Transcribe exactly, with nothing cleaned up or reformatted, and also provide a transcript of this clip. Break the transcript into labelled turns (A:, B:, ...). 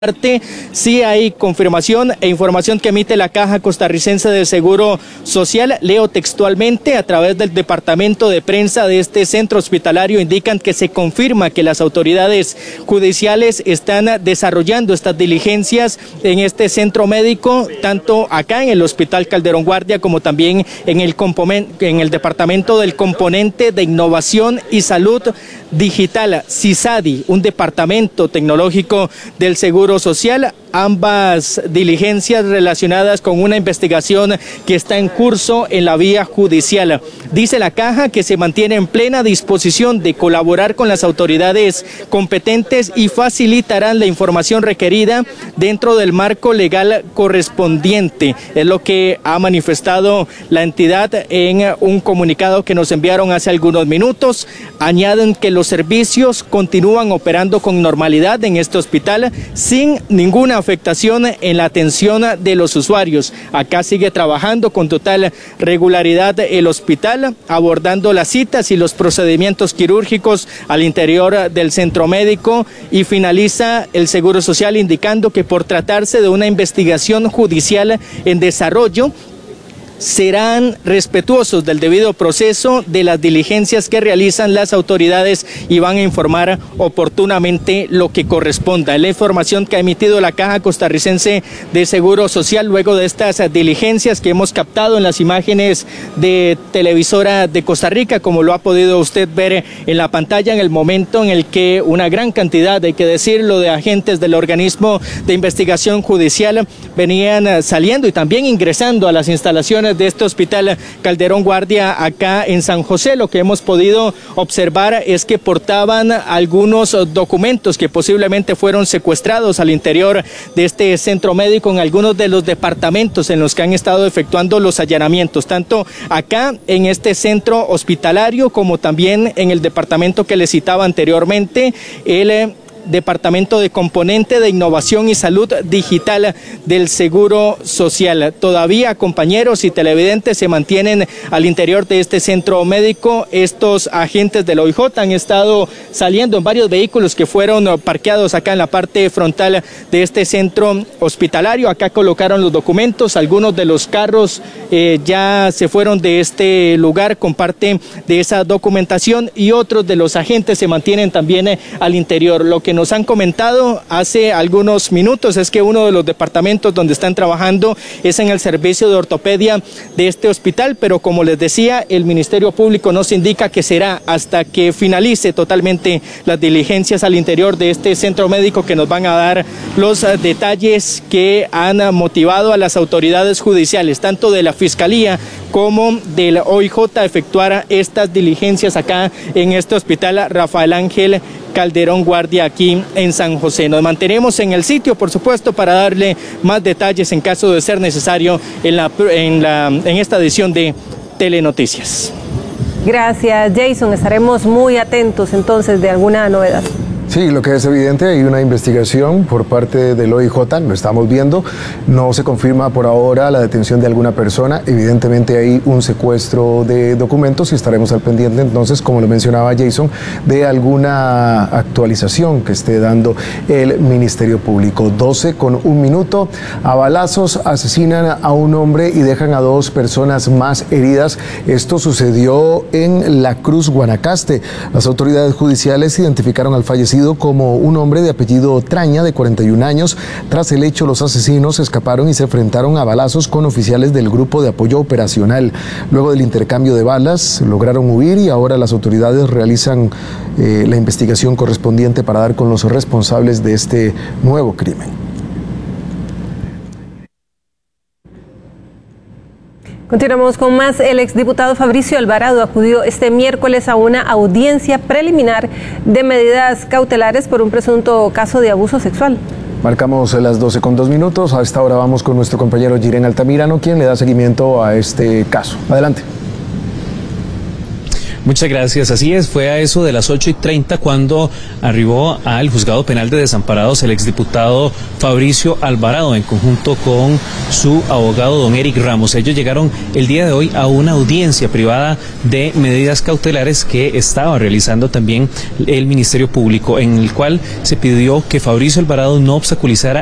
A: parte, sí hay confirmación e información que emite la Caja Costarricense de Seguro Social. Leo textualmente a través del departamento de prensa de este centro hospitalario, indican que se confirma que las autoridades judiciales están desarrollando estas diligencias en este centro médico, tanto acá en el Hospital Calderón Guardia como también en el, en el departamento del componente de innovación y salud digital, CISADI, un departamento tecnológico del Seguro Social. Ambas diligencias relacionadas con una investigación que está en curso en la vía judicial. Dice la Caja que se mantiene en plena disposición de colaborar con las autoridades competentes y facilitarán la información requerida dentro del marco legal correspondiente. Es lo que ha manifestado la entidad en un comunicado que nos enviaron hace algunos minutos. Añaden que los servicios continúan operando con normalidad en este hospital sin ninguna afectación en la atención de los usuarios. Acá sigue trabajando con total regularidad el hospital, abordando las citas y los procedimientos quirúrgicos al interior del centro médico, y finaliza el Seguro Social indicando que por tratarse de una investigación judicial en desarrollo, serán respetuosos del debido proceso de las diligencias que realizan las autoridades y van a informar oportunamente lo que corresponda. La información que ha emitido la Caja Costarricense de Seguro Social luego de estas diligencias que hemos captado en las imágenes de televisora de Costa Rica, como lo ha podido usted ver en la pantalla, en el momento en el que una gran cantidad, hay que decirlo, de agentes del organismo de investigación judicial venían saliendo y también ingresando a las instalaciones de este Hospital Calderón Guardia acá en San José. Lo que hemos podido observar es que portaban algunos documentos que posiblemente fueron secuestrados al interior de este centro médico en algunos de los departamentos en los que han estado efectuando los allanamientos, tanto acá en este centro hospitalario como también en el departamento que les citaba anteriormente, el Departamento de Componente de Innovación y Salud Digital del Seguro Social. Todavía, compañeros y televidentes, se mantienen al interior de este centro médico. Estos agentes del O I J han estado saliendo en varios vehículos que fueron parqueados acá en la parte frontal de este centro hospitalario. Acá colocaron los documentos, algunos de los carros eh, ya se fueron de este lugar con parte de esa documentación, y otros de los agentes se mantienen también eh, al interior. Lo que nos han comentado hace algunos minutos es que uno de los departamentos donde están trabajando es en el servicio de ortopedia de este hospital, pero como les decía, el Ministerio Público nos indica que será hasta que finalice totalmente las diligencias al interior de este centro médico que nos van a dar los detalles que han motivado a las autoridades judiciales, tanto de la Fiscalía como del O I J, a efectuar estas diligencias acá en este Hospital Rafael Ángel Calderón Guardia aquí en San José. Nos mantenemos en el sitio, por supuesto, para darle más detalles en caso de ser necesario en, la, en, la, en esta edición de Telenoticias.
B: Gracias, Jason. Estaremos muy atentos entonces de alguna novedad.
C: Sí, lo que es evidente, hay una investigación por parte del O I J, lo estamos viendo, no se confirma por ahora la detención de alguna persona, evidentemente hay un secuestro de documentos y estaremos al pendiente entonces, como lo mencionaba Jason, de alguna actualización que esté dando el Ministerio Público. doce con un minuto, a balazos asesinan a un hombre y dejan a dos personas más heridas. Esto sucedió en La Cruz, Guanacaste. Las autoridades judiciales identificaron al fallecido como un hombre de apellido Traña, de cuarenta y un años. Tras el hecho, los asesinos escaparon y se enfrentaron a balazos con oficiales del Grupo de Apoyo Operacional. Luego del intercambio de balas, lograron huir y ahora las autoridades realizan eh, la investigación correspondiente para dar con los responsables de este nuevo crimen.
B: Continuamos con más. El exdiputado Fabricio Alvarado acudió este miércoles a una audiencia preliminar de medidas cautelares por un presunto caso de abuso sexual.
C: Marcamos las doce con dos minutos. A esta hora vamos con nuestro compañero Jiren Altamirano, quien le da seguimiento a este caso. Adelante.
D: Muchas gracias. Así es, fue a eso de las ocho y treinta cuando arribó al Juzgado Penal de Desamparados el exdiputado Fabricio Alvarado en conjunto con su abogado don Eric Ramos. Ellos llegaron el día de hoy a una audiencia privada de medidas cautelares que estaba realizando también el Ministerio Público, en el cual se pidió que Fabricio Alvarado no obstaculizara